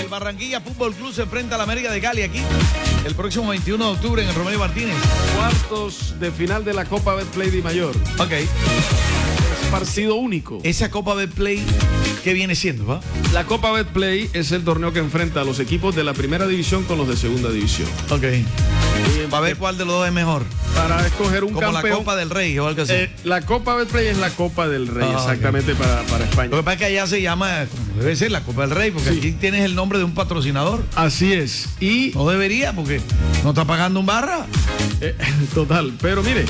Barranquilla Fútbol Club se enfrenta a la América de Cali aquí el próximo 21 de octubre en el Romero Martínez. Cuartos de final de la Copa Betplay de Mayor. Ok. Es partido único. Esa Copa Betplay, ¿qué viene siendo, va? La Copa Betplay es el torneo que enfrenta a los equipos de la primera división con los de segunda división. Ok. Para ver cuál de los dos es mejor. Para escoger un como campeón. La Copa del Rey o algo así. La Copa Betplay es la Copa del Rey, exactamente, okay. para España. Lo que pasa es que allá se llama, como debe ser, la Copa del Rey, porque sí. Aquí tienes el nombre de un patrocinador. Así es. Y no debería, porque no está pagando un barra. Total, pero mire,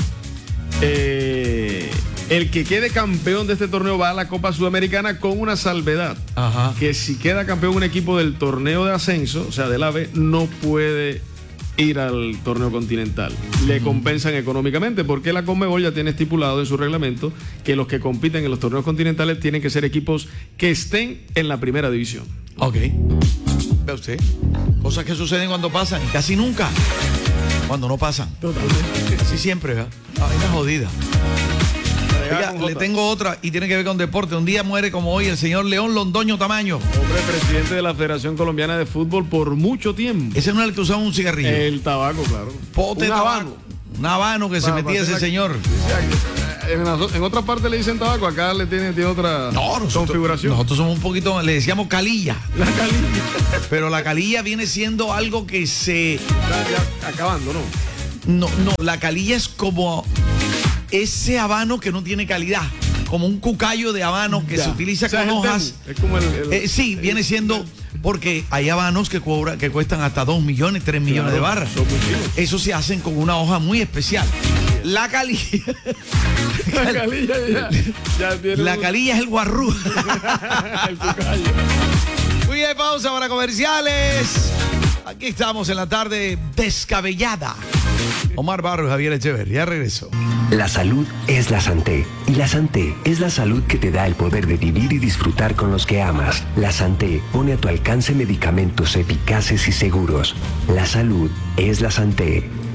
el que quede campeón de este torneo va a la Copa Sudamericana con una salvedad. Ajá. Que si queda campeón un equipo del torneo de ascenso, o sea, del AVE, no puede ir al torneo continental. Le compensan económicamente porque la Conmebol ya tiene estipulado en su reglamento que los que compiten en los torneos continentales tienen que ser equipos que estén en la primera división. Ok. Ve usted, cosas que suceden cuando pasan y casi nunca cuando no pasan. Totalmente. Casi siempre, ¿verdad? Una vaina jodida. Oiga, le tengo otra y tiene que ver con deporte. Un día muere como hoy el señor León Londoño Tamaño. Hombre, presidente de la Federación Colombiana de Fútbol por mucho tiempo. Ese no es el que usaba un cigarrillo. El tabaco, claro. Pote de tabaco. Un habano que se metía ese señor. En otra parte le dicen tabaco, acá le tiene otra configuración. Nosotros somos un poquito, le decíamos calilla. La calilla. Pero la calilla viene siendo algo que se... Ya acabando, ¿no? No, la calilla es como ese habano que no tiene calidad, como un cucayo de habano que se utiliza con hojas. Es como sí, viene siendo, porque hay habanos que cuestan hasta 2 millones, 3 millones de barras. Eso se hacen con una hoja muy especial. La calilla. La calilla es el guarrú. El cucayo. Muy bien, pausa para comerciales. Aquí estamos en la tarde descabellada. Omar Barro y Javier Echeverría, ya regreso. La salud es la Santé. Y la Santé es la salud que te da el poder de vivir y disfrutar con los que amas. La Santé pone a tu alcance medicamentos eficaces y seguros. La salud es la Santé.